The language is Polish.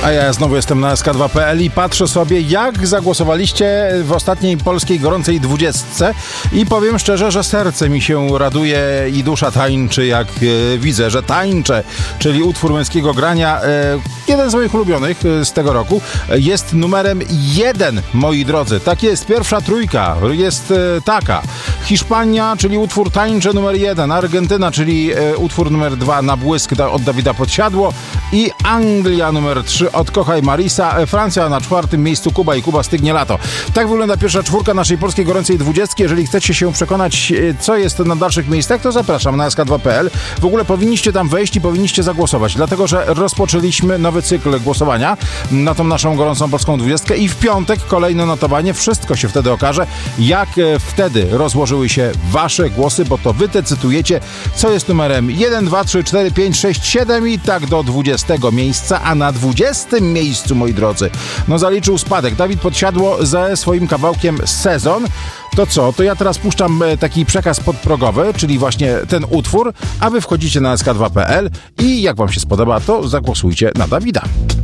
A ja znowu jestem na sk2.pl i patrzę sobie, jak zagłosowaliście w ostatniej polskiej gorącej 20 i powiem szczerze, że serce mi się raduje i dusza tańczy, jak widzę, że tańczę, czyli utwór męskiego grania, jeden z moich ulubionych z tego roku, jest numerem 1, moi drodzy. Tak jest, pierwsza trójka jest taka. Hiszpania, czyli utwór Tańczę numer 1, Argentyna, czyli utwór numer 2 Na błysk od Dawida Podsiadło i Anglia numer 3 od Kochaj Marisa, Francja na 4. miejscu Kuba i Kuba Stygnie Lato. Tak wygląda pierwsza czwórka naszej polskiej gorącej 20. Jeżeli chcecie się przekonać, co jest na dalszych miejscach, to zapraszam na sk2.pl. W ogóle powinniście tam wejść i powinniście zagłosować, dlatego że rozpoczęliśmy nowy cykl głosowania na tą naszą gorącą polską 20 i w piątek kolejne notowanie. Wszystko się wtedy okaże, jak wtedy rozłożyły się wasze głosy, bo to wy decydujecie, co jest numerem 1, 2, 3, 4, 5, 6, 7 i tak do 20 miejsca, a na 20 miejscu, moi drodzy, zaliczył spadek Dawid Podsiadło ze swoim kawałkiem Sezon. To co? To ja teraz puszczam taki przekaz podprogowy, czyli właśnie ten utwór, a wy wchodzicie na sk2.pl i jak wam się spodoba, to zagłosujcie na Dawida.